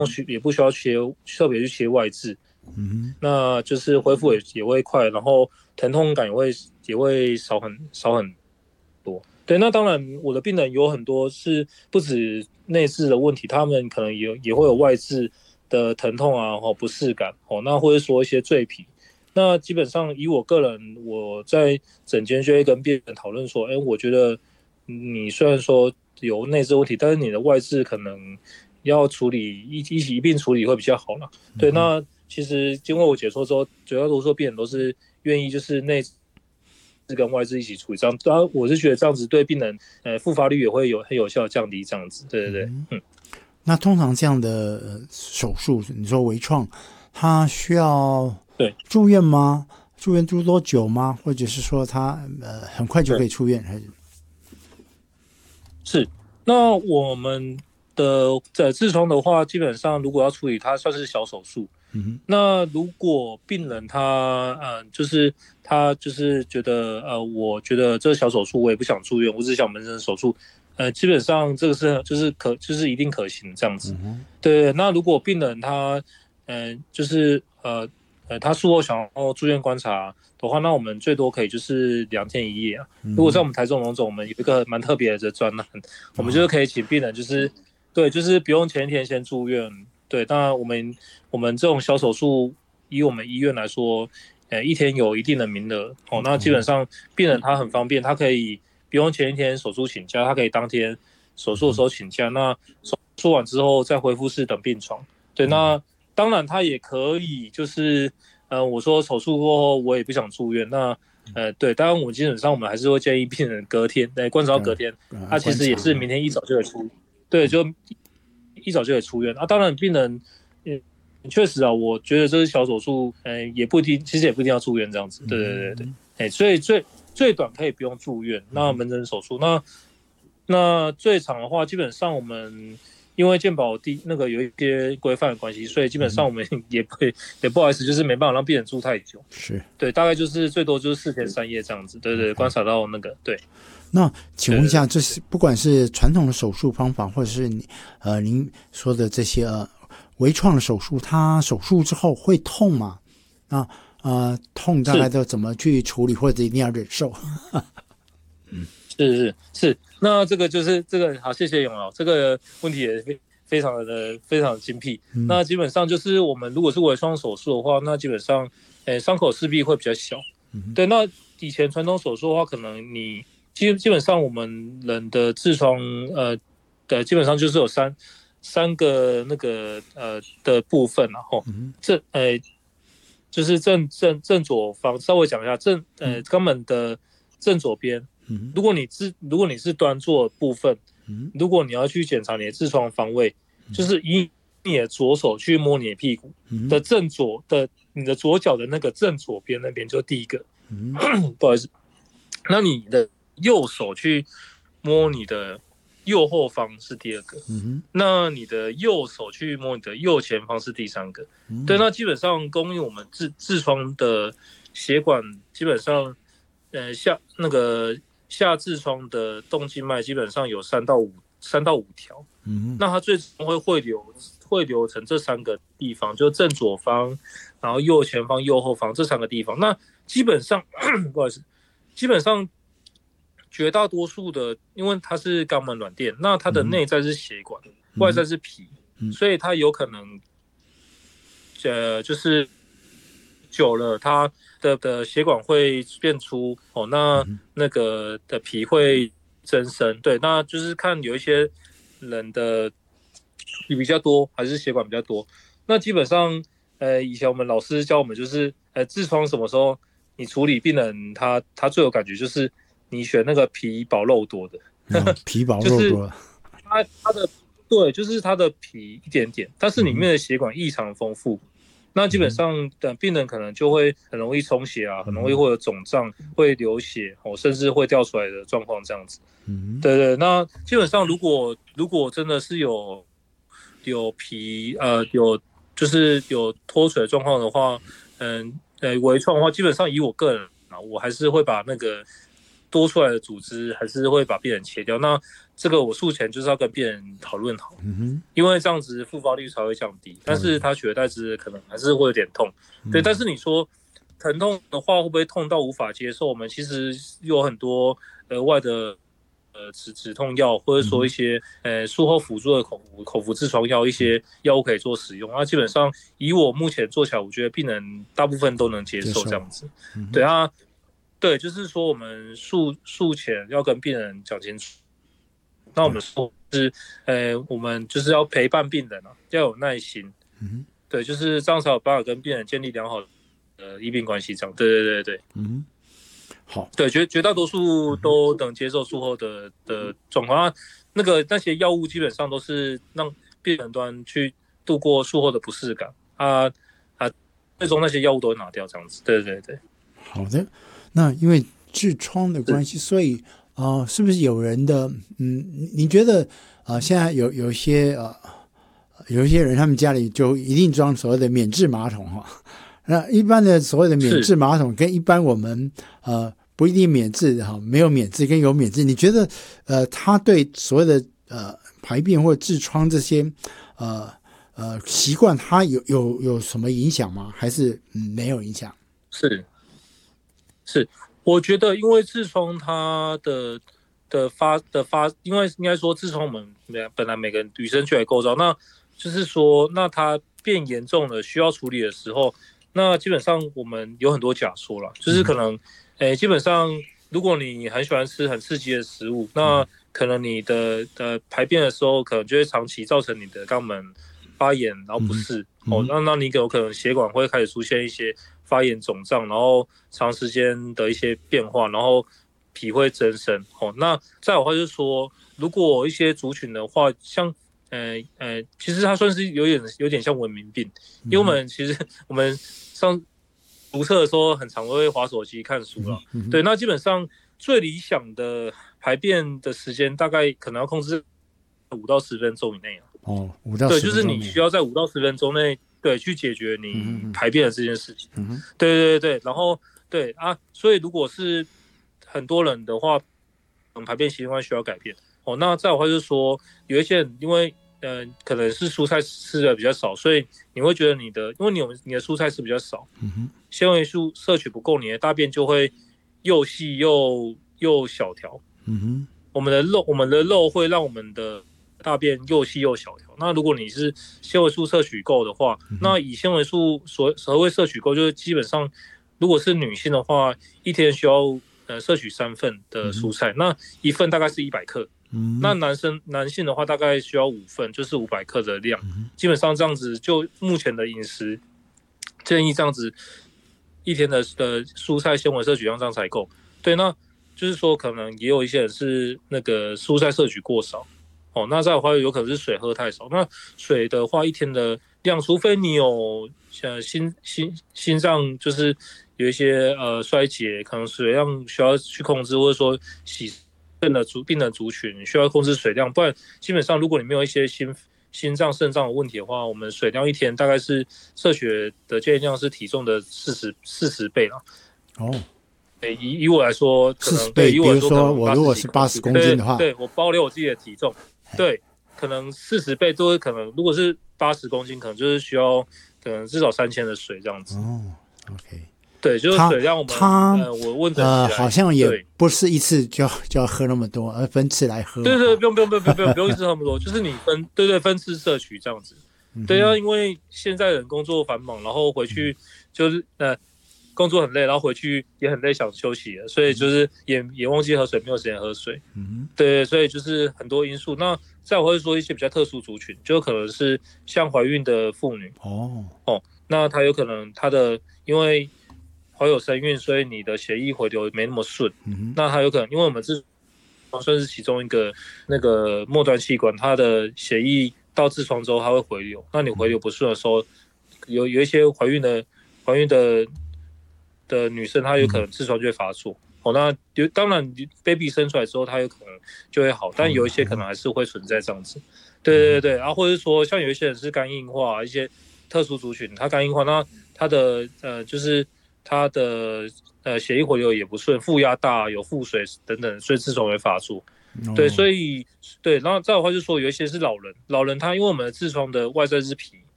也不需要特别去切外痔，那就是恢复也会快，然后疼痛感也会少很多。对，那当然我的病人有很多是不止内痔的问题，他们可能也会有外痔的疼痛啊，不适感，那或者说一些赘皮。那基本上以我个人，我在诊间就会跟病人讨论说，我觉得你虽然说有内痔问题，但是你的外痔可能要处理一并处理会比较好啦。对，那其实经过我解说之后，绝大多数病人都是愿意就是内痔跟外痔一起处理，这样当然我是觉得这样子对病人复发率也会很有效的降低，这样子，对对对， 那通常这样的手术，你说微创，它需要住院吗？住院住多久吗？或者是说它很快就可以出院？还是？ 是，那我们的痔疮的话，基本上如果要处理，它算是小手术。那如果病人就是他就是觉得我觉得这个小手术我也不想住院，我只想门诊手术，基本上这个就是一定可行这样子。对，那如果病人他就是他术后想要住院观察的话，那我们最多可以就是2天1夜啊。如果在我们台中荣总，我们有一个蛮特别的专案，我们就是可以请病人就是对，就是不用前一天先住院。对，当然我们这种小手术，以我们医院来说，一天有一定的名额那基本上病人他很方便，他可以不用前一天手术请假，他可以当天手术的时候请假，那手术完之后再恢复室等病床。对，那当然他也可以就是我说手术过后我也不想住院，那对，当然我基本上我们还是会建议病人隔天观察到隔天，他其实也是明天一早就会出，对，就一早就可以出院当然病人确实啊，我觉得这是小手术，也不一定，其实也不一定要住院这样子，对对对对，所以最短可以不用住院，那门诊手术，那最长的话，基本上我们因为健保那个有一些规范的关系，所以基本上我们也不好意思，就是没办法让病人住太久， 是对，大概就是最多就是4天3夜这样子，对对，观察到那个对。 那请问一下，这是不管是传统的手术方法，或者是您说的这些微创的手术，它手术之后会痛吗？那痛大概都怎么去处理，或者一定要忍受？ 是，那这个就是这个好，谢谢永老，这个问题也非常的精辟。那基本上就是我们如果是微创手术的话，那基本上伤口势必会比较小。对，那以前传统手术的话，可能你基本上我们人的痔疮基本上就是有三个那个的部分，然后就是正左方，稍微讲一下肛门的正左边。如果你是端坐的部分，如果你要去检查你的痔疮方位，就是以你的左手去摸你的屁股的正左的你的左脚的那个正左边那边就第一个，不好意思，那你的右手去摸你的右后方是第二个，那你的右手去摸你的右前方是第三个。对，那基本上供应我们痔疮的血管基本上下痔疮的动静脉基本上有3到5条，那它最终会汇流成这3个地方，就正左方，然后右前方、右后方这3个地方。那基本上不好意思，基本上绝大多数的，因为它是肛门软垫，那它的内在是血管，外在是皮，所以它有可能就是久了，它的血管会变粗那个的皮会增生。对，那就是看有一些人的皮比较多，还是血管比较多。那基本上，以前我们老师教我们就是，痔疮什么时候你处理病人他最有感觉就是你选那个皮薄肉多的， 皮薄肉多， 就是它的对，就是它的皮一点点，但是里面的血管异常丰富。那基本上的病人可能就会很容易充血啊，很容易会有肿胀，会流血甚至会掉出来的状况这样子。对对，那基本上如果真的是有皮就是有脱水的状况的话，微创的话，基本上以我个人我还是会把那个多出来的组织还是会把病人切掉。那这个我术前就是要跟病人讨论好，因为这样子复发率才会降低。但是他取而代之可能还是会有点痛，对。但是你说疼痛的话会不会痛到无法接受？我们其实有很多额外的止痛药，或者说一些术后辅助的口服痔疮药，一些药物可以做使用。那基本上以我目前做起来，我觉得病人大部分都能接受这样子。对啊，对，就是说我们术前要跟病人讲清楚。那我们说是我们就是要陪伴病人啊，要有耐心。对，就是这样才有办法跟病人建立良好的医病关系。这样，对。 好， 对，绝大多数都能接受术后的状况。那些药物基本上都是让病人端去度过术后的不适感最终那些药物都会拿掉这样子。对。 好的，那因为痔疮的关系，所以是不是有人的你觉得现在有一些人他们家里就一定装所谓的免治马桶哈？那一般的所谓的免治马桶跟一般我们不一定免治哈，没有免治跟有免治，你觉得它对所谓的排便或者痔疮这些习惯，它有什么影响吗？还是没有影响？ 是，我觉得因为痔疮它的发，因为应该说痔疮我们本来每个与生俱来构造，那就是说那它变严重了需要处理的时候，那基本上我们有很多假说啦，就是可能基本上如果你很喜欢吃很刺激的食物，那可能你的排便的时候可能就会长期造成你的肛门发炎，然后不适那你有可能血管会开始出现一些发炎肿胀，然后长时间的一些变化，然后皮会增生那再有的话就是说，如果一些族群的话，像其实它算是有点像文明病，因为我们上读册的时候很常会滑手机看书了，对，那基本上最理想的排便的时间大概可能要控制5到10分钟以内 5到10分钟内， 对，就是你需要在5到10分钟内对去解决你排便的这件事情，对，然后对所以如果是很多人的话，排便习惯需要改变那再有的话就是说，有一些人因为可能是蔬菜吃的比较少，所以你会觉得因为你的蔬菜吃比较少，纤维素摄取不够，你的大便就会又细又小条。我们的肉会让我们的大便又细又小条。那如果你是纤维素摄取够的话，那以纤维素所谓摄取够，就是基本上如果是女性的话，一天需要摄取3份的蔬菜，那1份大概是100克。那男性的话大概需要5份，就是500克的量。基本上这样子，就目前的饮食建议这样子，一天的蔬菜纤维摄取量这样才够。对，那就是说可能也有一些人是那个蔬菜摄取过少那再的话有可能是水喝太少。那水的话一天的量，除非你有心脏就是有一些衰竭，可能水量需要去控制，或者说病的族群需要控制水量，不然基本上如果你没有一些心脏肾脏的问题的话，我们水量一天大概是摄取的建议量是体重的40倍了。以我来说，可能对，比如说我如果是80公斤的话， 对我爆料我自己的体重，对，可能40倍都会可能，如果是80公斤，可能就是需要可能至少3000的水这样子。 OK。 对，就是水量我问起来好像也不是一次就要喝那么多，而分次来喝。 对，不用一次喝那么多，就是你分次摄取这样子。对啊，因为现在人工作繁忙，然后回去就是工作很累，然后回去也很累，想休息了，所以就是也忘记喝水，没有时间喝水。对，所以就是很多因素。那再我会说一些比较特殊族群，就可能是像怀孕的妇女那她有可能她的因为怀有身孕，所以你的血液回流没那么顺。那它有可能，因为我们痔疮算是其中一个那个末端器官，它的血液到痔疮之后它会回流。那你回流不顺的时候，有一些怀孕的女生，她有可能痔疮就会发作。那当然 baby 生出来之后，它有可能就会好，但有一些可能还是会存在这样子。对，然后或者说像有一些人是肝硬化，一些特殊族群，他肝硬化，那他的就是他的血液回流也不顺，负压大，有腹水等等，所以痔疮会发作。对，所以对，然后再的话就是说，有一些是老人他因为我们的痔疮的外在是皮，